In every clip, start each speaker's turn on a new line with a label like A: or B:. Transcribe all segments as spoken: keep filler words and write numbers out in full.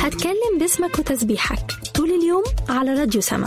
A: هتكلم باسمك وتسبيحك طول اليوم على راديو سما.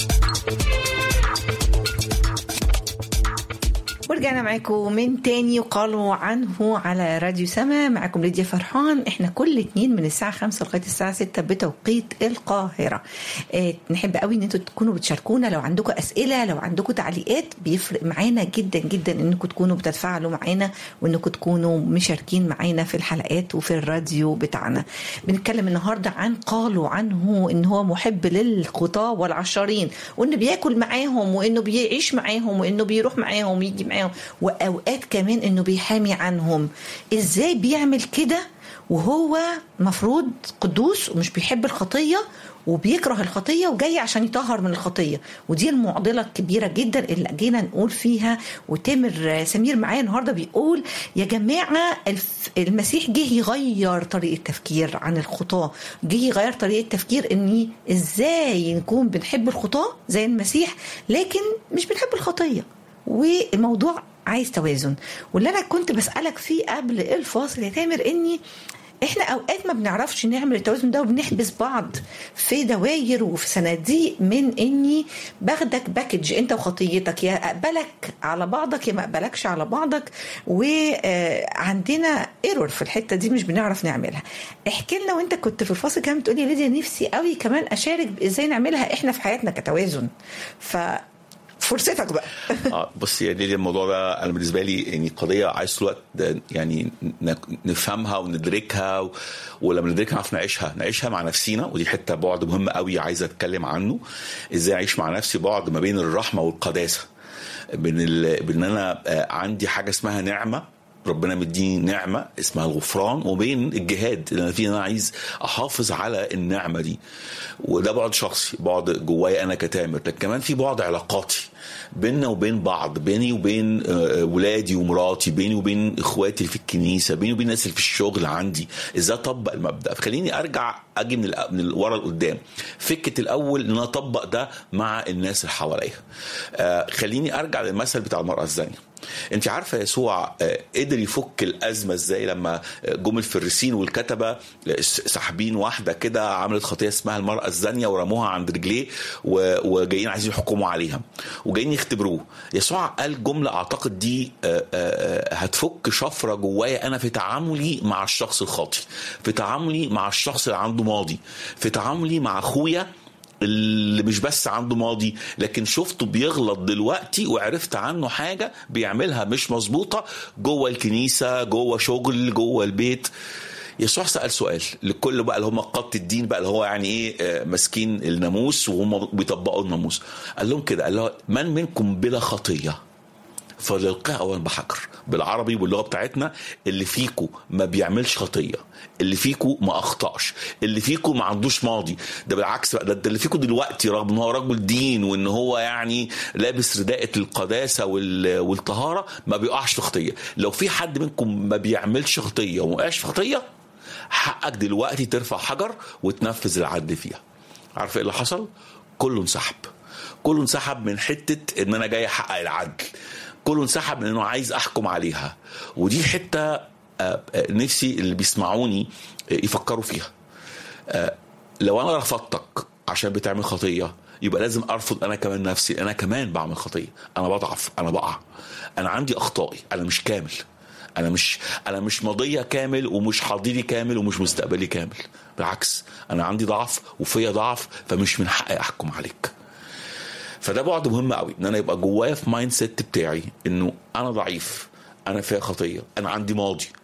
B: ورجعنا معاكم من تاني وقالوا عنه على راديو سما. معاكم ليديا فرحان. احنا كل اتنين من الساعة خمسة لغاية الساعة ستة بتوقيت القاهرة. اه نحب قوي ان انتوا تكونوا بتشاركونا لو عندكم اسئلة، لو عندكم تعليقات. بيفرق معانا جدا جدا انكم تكونوا بتتفاعلوا معانا وانكم تكونوا مشاركين معانا في الحلقات وفي الراديو بتاعنا. بنتكلم النهاردة عن قالوا عنه ان هو محب للخطاة والعشارين، وانه بياكل معاهم، وانه بيعيش معاهم، وانه بيروح معاهم ويجي معاهم، وأوقات كمان إنه بيحامي عنهم. إزاي بيعمل كده وهو مفروض قدوس ومش بيحب الخطية وبيكره الخطية وجاي عشان يطهر من الخطية؟ ودي المعضلة الكبيرة جدا اللي جينا نقول فيها. وتامر سمير معايا النهاردة بيقول يا جماعة المسيح جه يغير طريقة تفكير عن الخطاة، جه يغير طريقة تفكير إني إزاي نكون بنحب الخطاة زي المسيح لكن مش بنحب الخطية. والموضوع عايز توازن. واللي أنا كنت بسألك فيه قبل الفاصل يا تامر إني إحنا أوقات ما بنعرفش نعمل التوازن ده وبنحبس بعض في دواير وفي صناديق من إني باخدك باكج أنت وخطيتك، يا أقبلك على بعضك يا ما أقبلكش على بعضك. وعندنا إيرور في الحتة دي مش بنعرف نعملها. احكي لنا وأنت كنت في الفاصل كمان بتقولي ليديا نفسي قوي كمان أشارك إزاي نعملها إحنا في حياتنا كتوازن. ف فرصتك بقى.
C: اه بص يا ليلي، الموضوع ده انا بالنسبه لي يعني قضيه عايز الوقت يعني نفهمها وندركها و... ولما ندركها نعرف نعيشها نعيشها مع نفسينا. ودي حته بعد مهم قوي عايز اتكلم عنه، ازاي اعيش مع نفسي بعد ما بين الرحمه والقداسه، بين ال... بين انا عندي حاجه اسمها نعمه، ربنا مديني نعمة اسمها الغفران، وبين الجهاد اللي أنا فيه أنا عايز أحافظ على النعمة دي. وده بعد شخصي، بعد جواي أنا كتامر، لكن كمان في بعد علاقاتي بيننا وبين بعض، بيني وبين ولادي ومراتي، بيني وبين إخواتي في الكنيسة، بيني وبين الناس اللي في الشغل عندي. إزاي أطبق المبدأ؟ فخليني أرجع أجي من من ورا لقدام. فكرة الأول إن أنا أطبق ده مع الناس اللي حواليا. خليني أرجع للمثل بتاع المرأة الزانية. انت عارفه يسوع قدر يفك الازمه ازاي لما جم الفريسين والكتبه سحبين واحده كده عملت خطيه اسمها المراه الزانيه ورموها عند رجليه وجايين عايزين يحكموا عليها وجايين يختبروه. يسوع قال جمله اعتقد دي هتفك شفره جوايا انا في تعاملي مع الشخص الخاطي، في تعاملي مع الشخص اللي عنده ماضي، في تعاملي مع اخويا اللي مش بس عنده ماضي لكن شفته بيغلط دلوقتي وعرفت عنه حاجة بيعملها مش مظبوطة جوه الكنيسة، جوه شغل، جوه البيت. يسوع سأل سؤال لكل بقى اللي هم قادة الدين بقى اللي هو يعني ايه ماسكين الناموس وهم بيطبقوا الناموس. قال لهم كده، قال له من منكم بلا خطية فليلقيها أولا بحجر. بالعربي باللغة بتاعتنا اللي فيكو ما بيعملش خطية، اللي فيكو ما أخطأش، اللي فيكو ما عندوش ماضي. ده بالعكس بقى، ده اللي فيكو دلوقتي رغم ان هو رجل دين وان هو يعني لابس رداءة القداسة والطهارة ما بيقعش في خطية. لو في حد منكم ما بيعملش خطية وما وقعش في خطية، حقك دلوقتي ترفع حجر وتنفذ العدل فيها. عارف ايه اللي حصل؟ كله انسحب، كله انسحب من حتة ان انا جاي احقق العدل، كله انسحب من انه عايز احكم عليها. ودي حتة نفسي اللي بيسمعوني يفكروا فيها. لو انا رفضتك عشان بتعمل خطية يبقى لازم ارفض انا كمان نفسي، انا كمان بعمل خطية، انا بضعف، انا بقع، انا عندي اخطائي، انا مش كامل، انا مش انا مش ماضية كامل ومش حاضري كامل ومش مستقبلي كامل. بالعكس انا عندي ضعف وفيا ضعف، فمش من حقي احكم عليك. فده بعد مهم قوي ان انا يبقى جوايا في مايند سيت بتاعي انه انا ضعيف، انا فيها خطيه، انا عندي ماضي،